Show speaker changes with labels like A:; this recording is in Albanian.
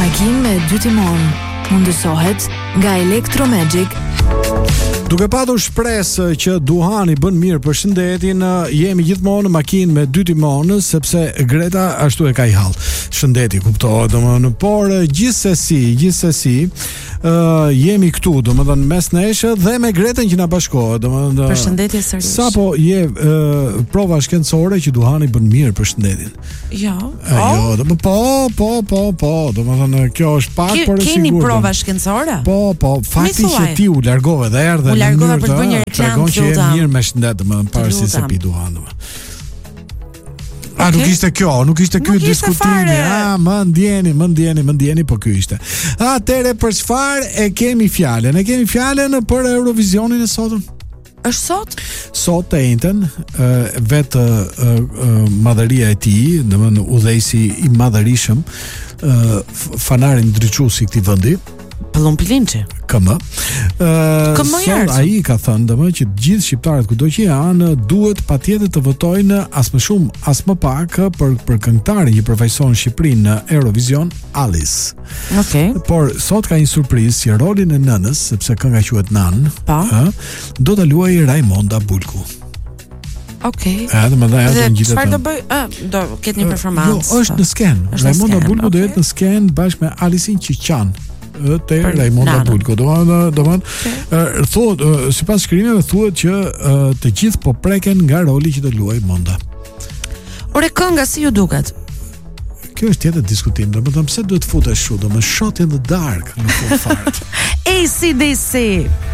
A: Makinë me 2 timon. Mundësohet nga Electromagic.
B: Duke patur shpresë që duhani bën mirë për shëndetin, jemi gjithmonë në makinë me 2 timon, sepse Greta ashtu e ka i hall. Shëndeti kuptohet, domethënë, por gjithsesi, jemi këtu, domethënë mes nesh dhe me Gretën që na bashkohet, domethënë.
A: Përshëndetje sërish.
B: Sapo je prova shkencore që duhani bën mirë për shëndetin.
A: Jo.
B: Jo, domethënë domethënë kjo është pak por e sigurt.
A: Keni prova shkencore?
B: Po, fakti që ti u largove dhe erdhe
A: u largova për të bërë një reklam,
B: që je mirë me shëndet, domethënë pavarësisht se pi duhan, domethënë. Nuk ishte kjo, nuk ishte ky diskutimi. Më ndjeni, po ky ishte. Atëre për çfarë e kemi fjalën? E kemi fjalën për Eurovisionin e sotëm.
A: Është sot?
B: Sot të njëjtën, vetë madhëria e tij, domethënë udhëheqësi i madhërishëm, fanari ndriçuesi i këtij vendi,
A: Pëllon Pilinçi.
B: Sot ai ka thënë domethënë që të gjithë shqiptarët kudo që janë duhet patjetër të votojnë as më shumë as më pak për këngëtarin që përfaqëson Shqipërinë në Eurovision, Alice.
A: Okej.
B: Por sot ka një surprizë që rolin e nënës, sepse kënga quhet Nan, do ta luajë Raimonda Bulku.
A: Okej.
B: Çfarë
A: do bëj? Do ketë një performancë.
B: Jo, është në sken. Raimonda Bulku do jetë në sken bashkë me Alisin Qiqan. Te Raimonda Bulku. Thotë, sipas shkrimeve thuhet që të gjithë po preken nga roli që do luaj Monda.
A: Ore, kënga si ju duket?
B: Kjo është tjetër diskutim, domethënë pse duhet futesh kështu, domethënë shot in the dark, nuk po fare.
A: AC/DC.